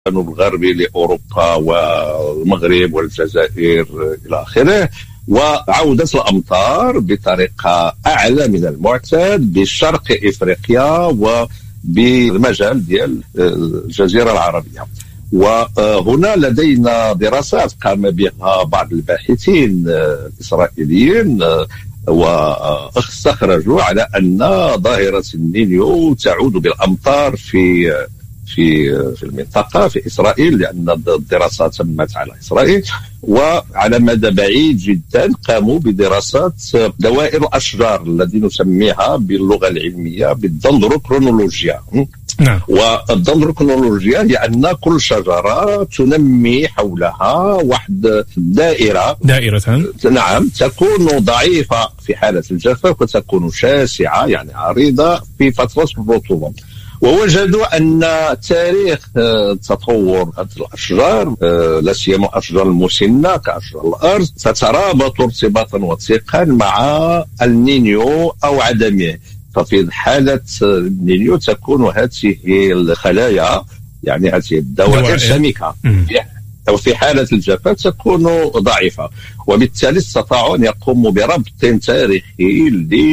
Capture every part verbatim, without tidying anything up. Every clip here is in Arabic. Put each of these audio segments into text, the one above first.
الغربي لأوروبا والمغرب والجزائر إلى آخره، وعودة الأمطار بطريقة أعلى من المعتاد بشرق إفريقيا وبالمجال ديال الجزيرة العربية. وهنا لدينا دراسات قام بها بعض الباحثين الإسرائيليين واستخرجوا على أن ظاهرة النينيو تعود بالأمطار في في في المنطقة في إسرائيل، لأن الدراسة تمت على إسرائيل، وعلى مدى بعيد جدا قاموا بدراسات دوائر الأشجار الذي نسميها باللغة العلمية بالدندروكرونولوجيا. نعم. والدندروكرونولوجيا هي أن كل شجرة تنمي حولها واحد دائرة دائرة نعم تكون ضعيفة في حالة الجفاف وتكون شاسعة يعني عريضة في فترة الرطوبة. ووجدوا أن تاريخ تطور هذه الأشجار لا سيما الأشجار المسنة كأشجار الأرز تترابط ارتباطا وثيقا مع النينيو أو عدمه. ففي حالة النينيو تكون هذه الخلايا يعني هذه الدوائر سميكة، وفي حالة الجفاف تكون ضعيفة، وبالتالي استطاعوا أن يقوموا بربط تاريخي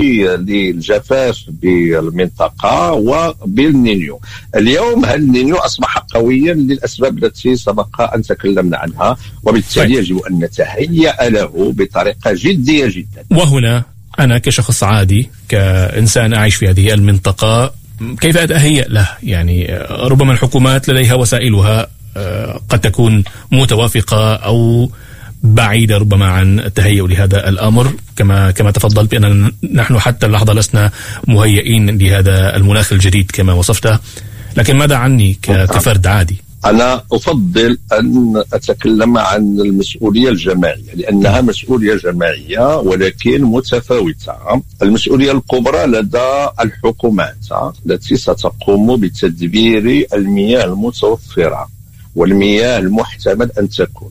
للجفاف بالمنطقة وبالنينيو. اليوم النينيو أصبح قويا للأسباب التي سبق أن تكلمنا عنها، وبالتالي يجب أن نتهيأ له بطريقة جدية جدا. وهنا أنا كشخص عادي كإنسان أعيش في هذه المنطقة كيف أتهيأ له؟ يعني ربما الحكومات لديها وسائلها قد تكون متوافقة أو بعيدة ربما عن التهيؤ لهذا الأمر، كما كما تفضلت بأننا نحن حتى اللحظة لسنا مهيئين لهذا المناخ الجديد كما وصفته. لكن ماذا عني كفرد عادي؟ أنا أفضل أن أتكلم عن المسؤولية الجماعية لأنها مسؤولية جماعية ولكن متفاوتة. المسؤولية الكبرى لدى الحكومات التي ستقوم بتدبير المياه المتوفرة والمياه المحتمل أن تكون،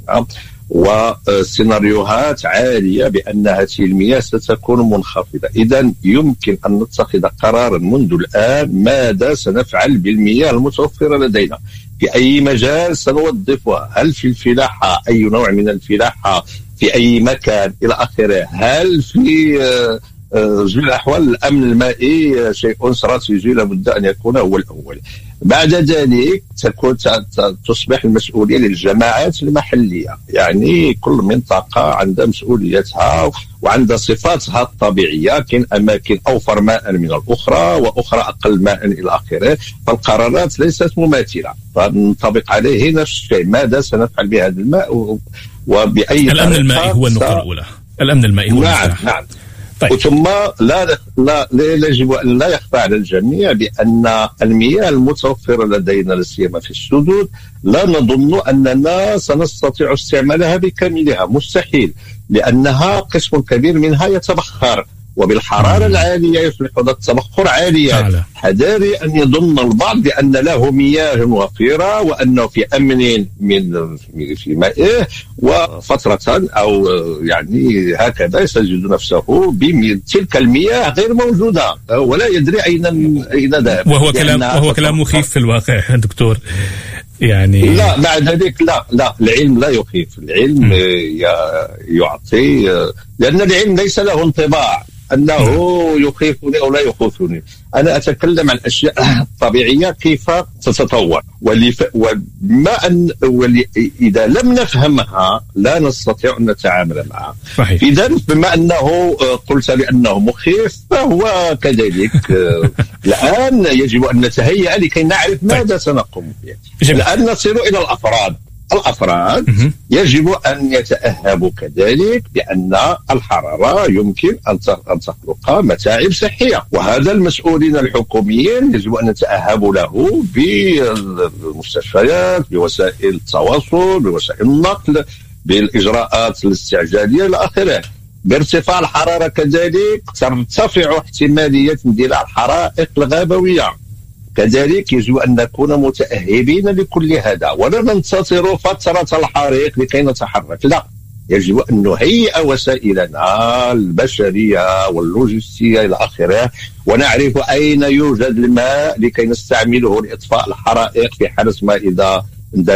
وسيناريوهات عالية بأن هذه المياه ستكون منخفضة. إذن يمكن أن نتخذ قرارا منذ الآن ماذا سنفعل بالمياه المتوفرة لدينا، في أي مجال سنوظفها، هل في الفلاحة أي نوع من الفلاحة في أي مكان إلى آخره، هل في جميع الأحوال الأمن المائي شيء استراتيجي لابد أن يكون هو الأول. بعد ذلك تكون تصبح المسؤولية للجماعات المحلية، يعني كل منطقة عندها مسؤوليتها وعندها صفاتها الطبيعية، كاين أماكن أوفر ماء من الأخرى وأخرى أقل ماء إلى آخره، فالقرارات ليست مماثلة، فنطبق عليه نفس الشيء. ماذا سنفعل بهذا الماء وبأي طريقة؟ الأمن المائي هو النقطة الأولى. الأمن المائي هو نعم نعم. طيب. ثم لا لا يجب أن لا يخفى على الجميع بأن المياه المتوفرة لدينا لا سيما في السدود لا نظن أننا سنستطيع استعمالها بكاملها، مستحيل، لأنها قسم كبير منها يتبخر، وبالحرارة العالية يصبح هذا التبخر عاليا. حذاري أن يظن البعض بأن له مياه وفيرة وأنه في أمن من في مائه، وفترة أو يعني هكذا يسجد نفسه بتلك المياه غير موجودة ولا يدري أين أين ذهب. وهو كلام وهو كلام مخيف في الواقع دكتور. يعني لا بعد ذلك لا لا العلم لا يخيف، العلم يعطي، لأن العلم ليس له انطباع أنه يخيفني أو لا يخيفني. أنا أتكلم عن أشياء طبيعية كيف تتطور، وما أن إذا لم نفهمها لا نستطيع أن نتعامل معها. إذا بما أنه قلت بأنه مخيف فهو كذلك. الآن يجب أن نتهيأ لكي نعرف ماذا سنقوم به. الآن نصل إلى الأفراد. الأفراد يجب أن يتأهبوا كذلك بأن الحرارة يمكن أن تخلق متاعب صحية، وهذا المسؤولين الحكوميين يجب أن نتأهبوا له بالمستشفيات، بوسائل التواصل، بوسائل النقل، بالإجراءات الاستعجالية إلى آخره. بارتفاع الحرارة كذلك ترتفع احتمالية اندلاع الحرائق الغابوية، كذلك يجب أن نكون متأهبين لكل هذا، ولا ننتظر فترة الحريق لكي نتحرك، لا، يجب أن نهيئ وسائلنا البشرية واللوجستية إلى آخره، ونعرف أين يوجد الماء لكي نستعمله لإطفاء الحرائق في حالة ما إذا